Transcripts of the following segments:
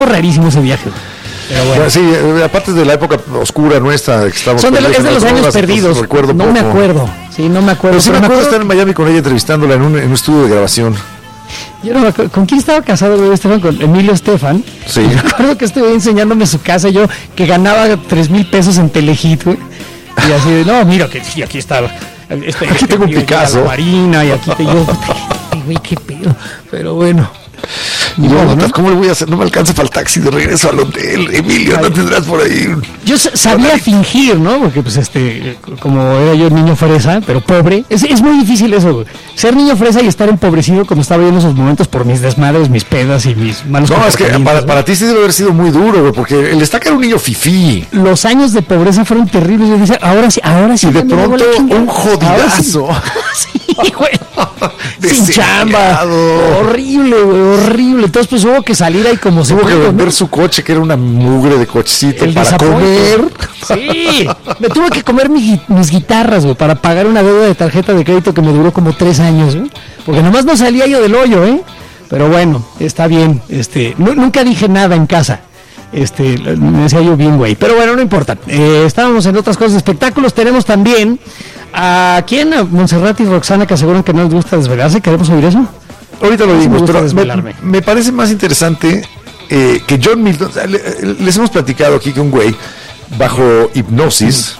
rarísimo ese viaje. Pero bueno. Sí, aparte de la época oscura nuestra, que estamos Es de los años perdidos. No me acuerdo. Sí, no me acuerdo. Pero sí me acuerdo estar en Miami con ella entrevistándola en un estudio de grabación. Yo no me acuerdo. ¿Con quién estaba casado, güey, Estefan? Con Emilio Estefan. Sí. Me acuerdo que estuve enseñándome su casa, yo que ganaba 3,000 pesos en Telehit, güey. Y así de, no, mira, que sí, aquí estaba. Aquí tengo un Picasso. Marina, y aquí te yo. Güey, qué pedo. Pero bueno. No, ¿cómo le voy a hacer? No me alcanza para el taxi de regreso al hotel, Emilio, no tendrás por ahí. Yo sabía fingir, ¿no? Porque pues como era yo niño fresa, pero pobre, es muy difícil eso, güey. Ser niño fresa y estar empobrecido como estaba yo en esos momentos por mis desmadres, mis pedas y mis malos comportamientos. No, es que para ti sí debe haber sido muy duro, güey, porque el destaque era un niño fifí. Los años de pobreza fueron terribles. Yo decía, ahora sí. Y de pronto un jodidazo. Sí, güey. Sin chamba. Horrible, güey, horrible. Entonces pues hubo que salir ahí como tuvo que vender su coche, que era una mugre de cochecito para comer. Sí, me tuve que comer mis guitarras, güey, para pagar una deuda de tarjeta de crédito que me duró como 3 años, güey, porque nomás no salía yo del hoyo, pero bueno, está bien. Nunca dije nada en casa. Me decía yo bien, güey, pero bueno, no importa. Estábamos en otras cosas de espectáculos. Tenemos también a Montserrat y Roxana, que aseguran que no les gusta desvelarse. ¿Queremos oír eso? Ahorita lo dimos, pero me parece más interesante que John Milton. Les hemos platicado aquí que un güey bajo hipnosis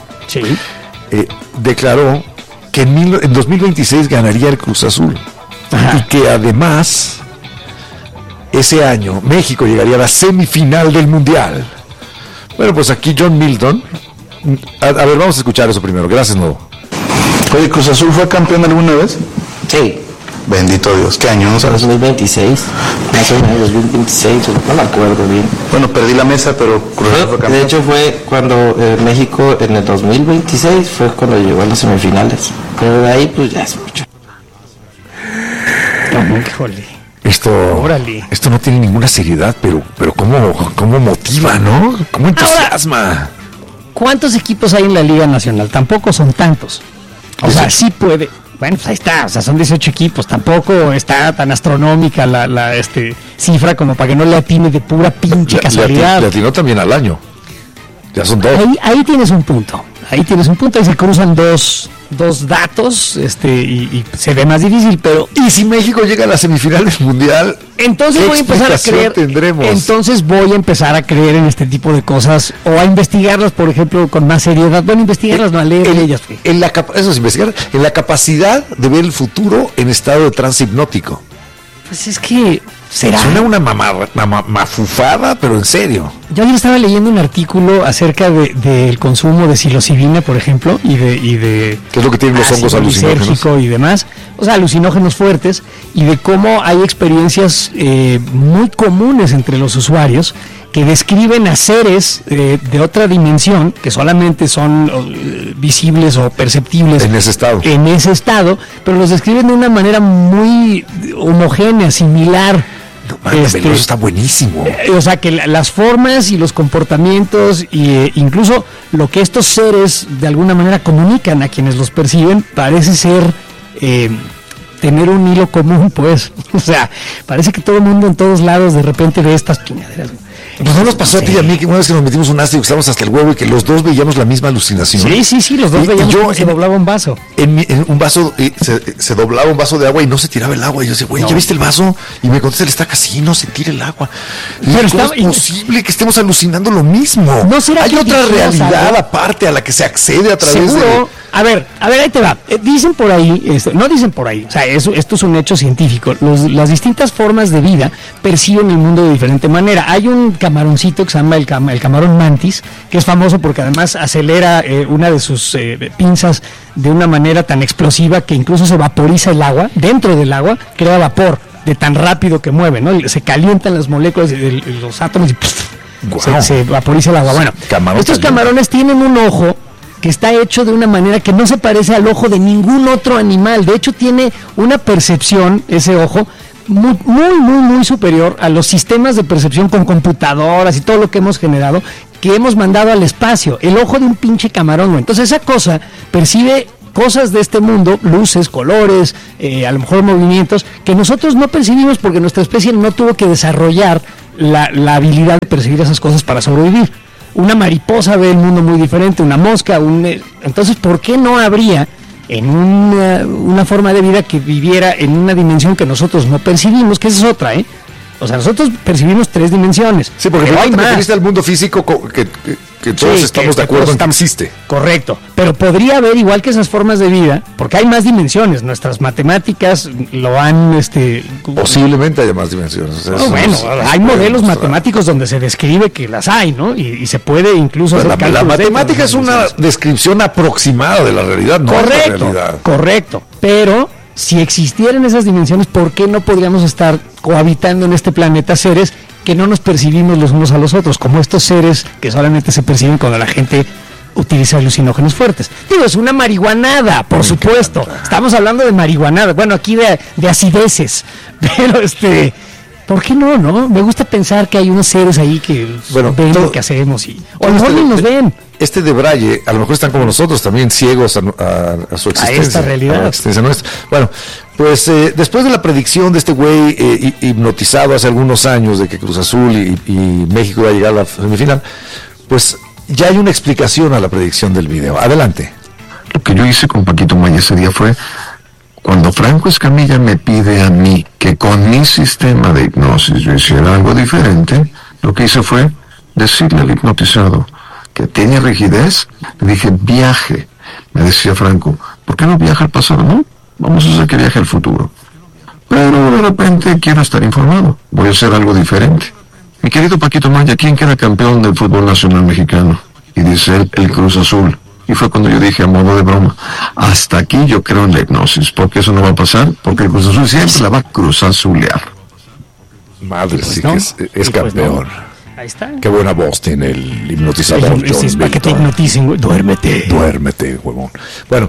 declaró que en 2026 ganaría el Cruz Azul. Ajá. Y que además ese año México llegaría a la semifinal del Mundial. Bueno, pues aquí John Milton. A ver, vamos a escuchar eso primero. Gracias, Novo. Oye, ¿Cruz Azul fue campeón alguna vez? Sí. Bendito Dios, ¿qué año? ¿No sabes? 2026, más o menos 2026, no me acuerdo bien. Bueno, perdí la mesa, pero Cruz Azul fue campeón. De hecho fue cuando México en el 2026 fue cuando llegó a las semifinales. Pero de ahí pues ya es mucho. Híjole. Esto no tiene ninguna seriedad, pero cómo motiva, ¿no? ¿Cómo entusiasma? Ahora, ¿cuántos equipos hay en la Liga Nacional? Tampoco son tantos. O sea, sí puede. Bueno, pues ahí está, o sea, son 18 equipos, tampoco está tan astronómica la cifra como para que no le atine de pura pinche casualidad. Le atinó también al año, ya son 2. Ahí tienes un punto, ahí se cruzan dos datos, y se ve más difícil, pero... Y si México llega a la semifinal del Mundial, entonces voy a empezar a creer, tendremos? Entonces voy a empezar a creer en este tipo de cosas, o a investigarlas, por ejemplo, con más seriedad. Bueno, investigarlas, no a leer ellas. Eso es investigar, en la capacidad de ver el futuro en estado de trance hipnótico. Pues es que... Suena una mafufada, pero en serio. Yo ayer estaba leyendo un artículo acerca del consumo de psilocibina, por ejemplo, y de ¿qué es lo que tienen los hongos alucinógenos? Y demás, o sea, alucinógenos fuertes, y de cómo hay experiencias muy comunes entre los usuarios que describen a seres de otra dimensión, que solamente son visibles o perceptibles en ese estado, pero los describen de una manera muy homogénea, similar. Eso está buenísimo. O sea, que las formas y los comportamientos e incluso lo que estos seres de alguna manera comunican a quienes los perciben parece ser tener un hilo común, pues. O sea, parece que todo el mundo en todos lados de repente ve estas chingaderas. Pues no nos pasó a ti y a mí que una vez que nos metimos un ácido que estábamos hasta el huevo y que los dos veíamos la misma alucinación. Sí, los dos veíamos cómo se doblaba un vaso. En un vaso, se doblaba un vaso de agua y no se tiraba el agua. Y yo decía, güey, ¿ya viste el vaso? Y me contesta el estaca, sí, no se tira el agua. Pero ¿cómo es posible que estemos alucinando lo mismo? ¿No será hay otra realidad aparte a la que se accede a través de... A ver, ahí te va. Dicen por ahí, no dicen por ahí, o sea, esto es un hecho científico. Las distintas formas de vida perciben el mundo de diferente manera. Hay un camaroncito que se llama el camarón mantis, que es famoso porque además acelera una de sus pinzas de una manera tan explosiva que incluso se vaporiza el agua, dentro del agua, crea vapor de tan rápido que mueve, ¿no? Se calientan las moléculas de los átomos y se vaporiza el agua. Bueno, estos camarones tienen un ojo que está hecho de una manera que no se parece al ojo de ningún otro animal. De hecho, tiene una percepción, ese ojo, muy superior a los sistemas de percepción con computadoras y todo lo que hemos generado, que hemos mandado al espacio. El ojo de un pinche camarón, ¿no? Entonces esa cosa percibe cosas de este mundo, luces, colores, a lo mejor movimientos, que nosotros no percibimos porque nuestra especie no tuvo que desarrollar la habilidad de percibir esas cosas para sobrevivir. Una mariposa ve el mundo muy diferente, una mosca, entonces, ¿por qué no habría en una forma de vida que viviera en una dimensión que nosotros no percibimos, que esa es otra, ¿eh? O sea, nosotros percibimos 3 dimensiones. Sí, porque pero hay más. Te referiste al mundo físico que todos estamos de acuerdo en que existe. Correcto, pero podría haber, igual que esas formas de vida, porque hay más dimensiones. Nuestras matemáticas lo han... Posiblemente haya más dimensiones. O sea, hay modelos matemáticos donde se describe que las hay, ¿no? Y se puede incluso hacer cálculos. La matemática es una descripción aproximada de la realidad, no es la realidad. Correcto, pero si existieran esas dimensiones, ¿por qué no podríamos estar cohabitando en este planeta seres que no nos percibimos los unos a los otros, como estos seres que solamente se perciben cuando la gente utiliza alucinógenos fuertes? Digo, es una marihuanada, por supuesto. Estamos hablando de marihuanada, bueno, aquí de acideces, pero ¿por qué no? Me gusta pensar que hay unos seres ahí que ven lo que hacemos o a lo mejor ni nos ven. De Braille, a lo mejor están como nosotros, también ciegos a su existencia. A esta realidad. A la existencia nuestra. Bueno, pues después de la predicción de este güey hipnotizado hace algunos años de que Cruz Azul y México iba a llegar a la semifinal, pues ya hay una explicación a la predicción del video. Adelante. Lo que yo hice con Paquito Maya ese día fue, cuando Franco Escamilla me pide a mí que con mi sistema de hipnosis yo hiciera algo diferente, lo que hice fue decirle al hipnotizado que tiene rigidez. Le dije, viaje. Me decía Franco, ¿por qué no viaja al pasado? No, vamos a hacer que viaje al futuro. Pero de repente quiero estar informado, voy a hacer algo diferente. Mi querido Paquito Maya, ¿quién queda campeón del fútbol nacional mexicano? Y dice él, el Cruz Azul. Y fue cuando yo dije, a modo de broma, hasta aquí yo creo en la hipnosis, porque eso no va a pasar, porque el Cruz Azul siempre la va a cruzazulear. Madre, sí que es campeón. Ahí está. Qué buena voz tiene el hipnotizador. Para que te hipnoticen, güey. Duérmete, huevón. Bueno,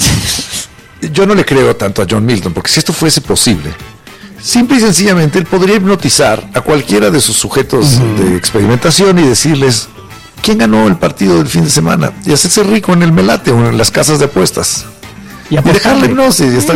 yo no le creo tanto a John Milton, porque si esto fuese posible, simple y sencillamente él podría hipnotizar a cualquiera de sus sujetos de experimentación y decirles quién ganó el partido del fin de semana y hacerse rico en el melate o en las casas de apuestas. Y dejar la hipnosis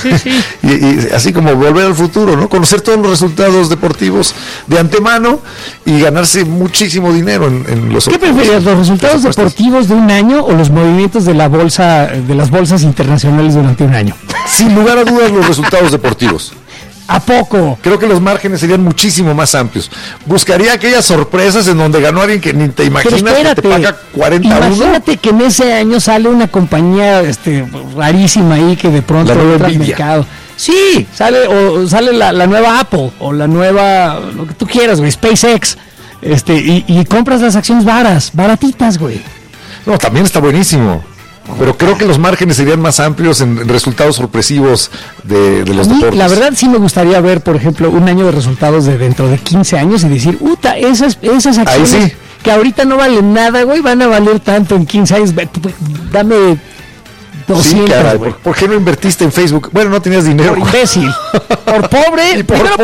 y así como volver al futuro, ¿no? Conocer todos los resultados deportivos de antemano y ganarse muchísimo dinero en los... ¿Qué preferías, los resultados deportivos de un año o los movimientos de la bolsa, de las bolsas internacionales durante un año? Sin lugar a dudas, los resultados deportivos. ¿A poco? Creo que los márgenes serían muchísimo más amplios. Buscaría aquellas sorpresas en donde ganó alguien que ni te imaginas, que te paga 40 Imagínate que en ese año sale una compañía rarísima ahí que de pronto entra al mercado. Sí, sale la nueva Apple o la nueva, lo que tú quieras, güey, SpaceX. Y compras las acciones baratitas, güey. No, también está buenísimo. Pero creo que los márgenes serían más amplios en resultados sorpresivos de los deportes. La verdad sí me gustaría ver, por ejemplo, un año de resultados de dentro de 15 años y decir, esas acciones que ahorita no valen nada, güey, van a valer tanto en 15 años. Dame 200, sí, caray, ¿por qué no invertiste en Facebook? Bueno, no tenías dinero. Por imbécil, por pobre,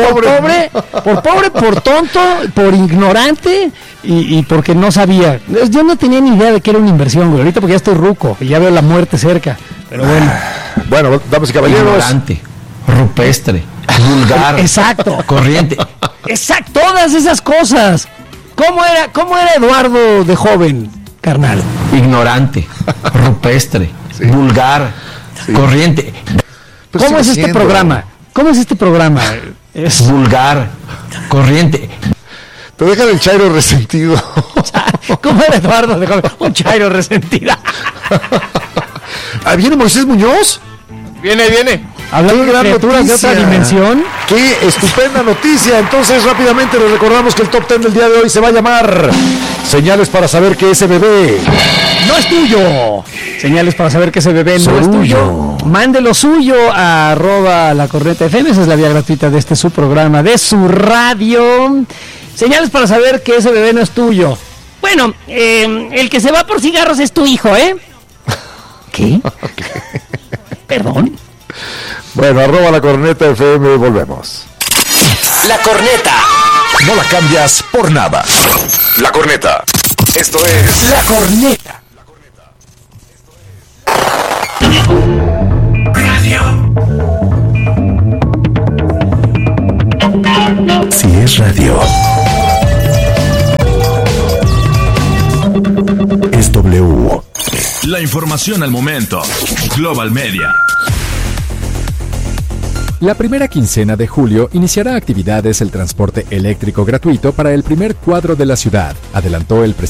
por tonto, por ignorante y porque no sabía. Yo no tenía ni idea de que era una inversión, güey. Ahorita porque ya estoy ruco y ya veo la muerte cerca. Pero bueno. Bueno, damas y caballeros. Ignorante, rupestre, vulgar. Exacto. Corriente. Exacto, todas esas cosas. ¿Cómo era Eduardo de joven, carnal? Ignorante, rupestre. Sí. Vulgar, sí. Corriente. Pues ¿Cómo es este programa? ¿Cómo es este programa? Es vulgar, corriente. Te dejan el chairo resentido. ¿Cómo era Eduardo? Un chairo resentido. ¿Viene Moisés Muñoz? Viene. Hablando de criaturas de otra dimensión. ¡Qué estupenda noticia! Entonces, rápidamente les recordamos que el Top 10 del día de hoy se va a llamar Señales para saber que ese bebé no es tuyo. Señales para saber que ese bebé no es tuyo. Mande lo suyo a @lacornetafm. Esa es la vía gratuita de su programa, de su radio. Señales para saber que ese bebé no es tuyo. Bueno, el que se va por cigarros es tu hijo, ¿eh? ¿Qué? Perdón. Bueno, @lacornetafm, volvemos. La Corneta. No la cambias por nada. La Corneta. Esto es La Corneta. Radio. Si es radio, W. La información al momento. Global Media. La primera quincena de julio iniciará actividades el transporte eléctrico gratuito para el primer cuadro de la ciudad, adelantó el presidente